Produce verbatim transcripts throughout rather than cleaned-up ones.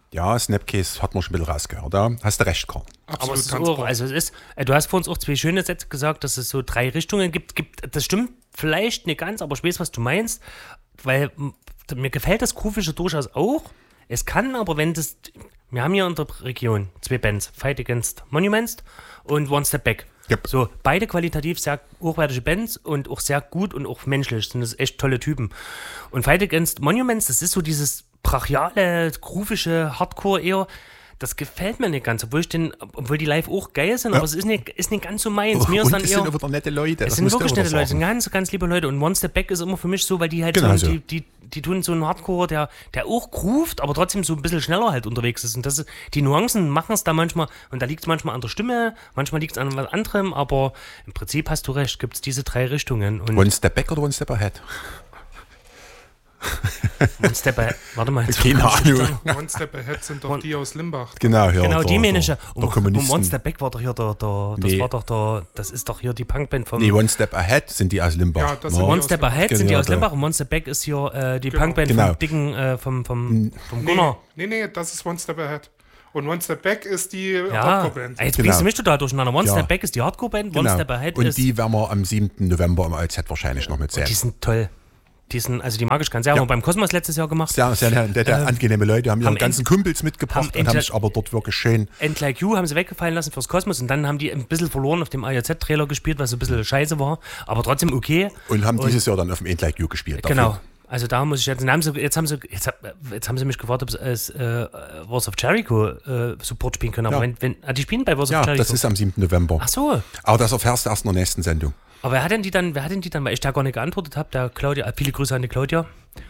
Ja, Snapcase hat man schon ein bisschen rausgehört. Da hast du recht, Karl. Aber es ist auch, also es ist, du hast vor uns auch zwei schöne Sätze gesagt, dass es so drei Richtungen gibt. gibt. Das stimmt vielleicht nicht ganz, aber ich weiß, was du meinst. Weil mir gefällt das Groovige durchaus auch. Es kann aber, wenn das... Wir haben hier in der Region zwei Bands, Fight Against Monuments und One Step Back. Yep. So, beide qualitativ sehr hochwertige Bands und auch sehr gut und auch menschlich. Sind das echt tolle Typen. Und Fight Against Monuments, das ist so dieses brachiale, groovige Hardcore eher. Das gefällt mir nicht ganz, obwohl ich den, obwohl die live auch geil sind, ja. aber es ist nicht, ist nicht ganz so meins. Mir und ist dann es eher, sind wieder nette Leute. Es sind wirklich nette Leute, es sind ganz, ganz liebe Leute. Und One Step Back ist immer für mich so, weil die halt genau so, so. Die, die, die tun so einen Hardcore, der, der auch groovt, aber trotzdem so ein bisschen schneller halt unterwegs ist. Und das ist, die Nuancen machen es da manchmal, und da liegt es manchmal an der Stimme, manchmal liegt es an was anderem, aber im Prinzip hast du recht, gibt es diese drei Richtungen. Und One Step Back oder One Step Ahead? One Step Ahead, warte mal. Keine Ahnung. One Step Ahead sind doch die aus Limbach. Genau, ja, genau der, die meine ich ja. Der, und, und One Step Back war doch hier der, der das nee. war doch der, das ist doch hier die Punkband vom... Nee, One Step Ahead sind die aus Limbach. Ja, das no. sind One Step Ahead genau, sind die aus der. Limbach und One Step Back ist hier äh, die Genau. Punkband Genau. vom dicken, äh, vom, vom, vom Nee, Gunnar. nee, nee, das ist One Step Ahead. Und One Step Back ist die Ja, Hardcore-Band. jetzt Genau. bringst du mich total durcheinander. One Ja. Step Back ist die Hardcore-Band, One Genau. Step Ahead und ist... die werden wir am siebten November im A Z wahrscheinlich noch mit sehen. Die sind toll. Die sind, also die mag ich ganz sehr. Ja. Haben wir beim Kosmos letztes Jahr gemacht. Sehr, sehr nette, nette Ähm, angenehme Leute, haben ihre haben ganzen Ent- Kumpels mitgebracht haben und haben Ent- sich aber dort wirklich schön... End Like You haben sie weggefallen lassen fürs Kosmos und dann haben die ein bisschen verloren auf dem A J Z-Trailer gespielt, was so ein bisschen scheiße war, aber trotzdem okay. Und haben Und- dieses Jahr dann auf dem End Like You gespielt. Genau. Dafür. Also da muss ich jetzt, haben sie, jetzt haben sie, jetzt, jetzt haben sie mich gefragt, ob sie als äh, Wars of Jericho äh, Support spielen können. Aber Ja. wenn, wenn, ah, die spielen bei Wars Ja, of Jericho. das ist am siebten November. Ach so. Aber das erfährst du erst in der nächsten Sendung. Aber wer hat denn die dann, wer hat denn die dann, weil ich da gar nicht geantwortet habe, der Claudia, viele Grüße an die Claudia,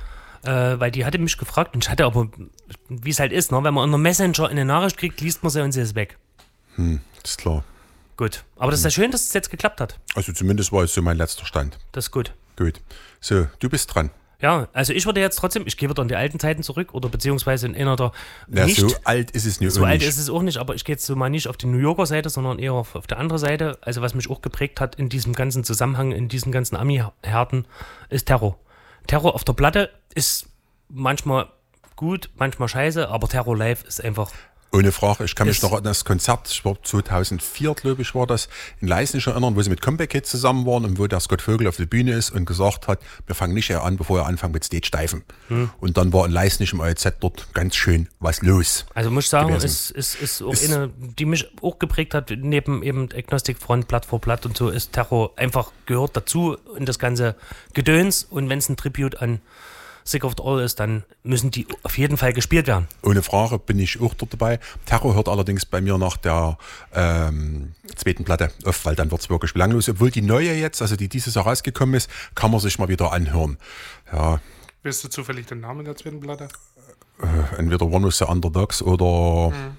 äh, weil die hatte mich gefragt und ich hatte aber, wie es halt ist, ne, wenn man unter Messenger eine Nachricht kriegt, liest man sie und sie ist weg. Hm, ist klar. Gut. Aber das ist ja schön, dass es jetzt geklappt hat. Also zumindest war es so mein letzter Stand. Das ist gut. Gut. So, du bist dran. Ja, also ich würde jetzt trotzdem, ich gehe wieder in die alten Zeiten zurück oder beziehungsweise in einer der Ja, nicht, so alt ist es nicht. so alt ist es auch nicht, aber ich gehe jetzt so mal nicht auf die New Yorker Seite, sondern eher auf, auf der anderen Seite. Also was mich auch geprägt hat in diesem ganzen Zusammenhang, in diesen ganzen Ami-Härten, ist Terror. Terror auf der Platte ist manchmal gut, manchmal scheiße, aber Terror live ist einfach... Ohne Frage. Ich kann mich Ist- noch an das Konzert, ich war zweitausendvier, glaube ich, war das, in Leisnig erinnern, wo sie mit Comeback Kids zusammen waren und wo der Scott Vogel auf der Bühne ist und gesagt hat, wir fangen nicht eher an, bevor wir anfangen mit Stage Steifen. Hm. Und dann war in Leisnig im A E Z dort ganz schön was los. Also muss ich sagen, gewesen. ist, ist, ist auch Ist- eine, die mich auch geprägt hat, neben eben Agnostic Front, Blatt vor Blatt und so, ist Terror einfach gehört dazu in das ganze Gedöns. Und wenn es ein Tribute an Sick of It All ist, dann müssen die auf jeden Fall gespielt werden. Ohne Frage bin ich auch dort dabei. Terror hört allerdings bei mir nach der ähm, zweiten Platte auf, weil dann wird es wirklich belanglos. Obwohl die neue jetzt, also die dieses Jahr rausgekommen ist, kann man sich mal wieder anhören. Ja, Weißt du zufällig den Namen der zweiten Platte? äh, entweder One of the Underdogs oder... Mhm.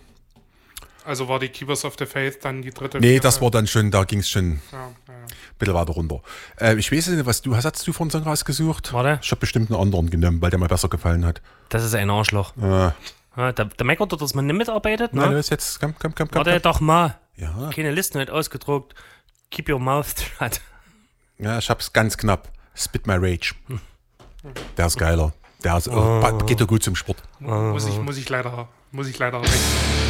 Also war die Keepers of the Faith dann die dritte? Nee, das war dann schon, da ging es schon Ja, ja. ein bisschen weiter runter. Äh, ich weiß nicht, was du, was hast du von Song rausgesucht? Warte. Ich habe bestimmt einen anderen genommen, weil der mir besser gefallen hat. Das ist ein Arschloch. Äh, Ja, der, der meckert doch, dass man nicht mitarbeitet. na, Ne? los, jetzt, komm, komm, komm, komm. Warte komm. doch mal. Ja, Keine Liste nicht ausgedruckt. Keep your mouth shut. ja, ich hab's ganz knapp. Spit My Rage. Der ist geiler. Der ist, oh, pa- geht doch gut zum Sport. Muss ich, muss ich leider, muss ich leider weg.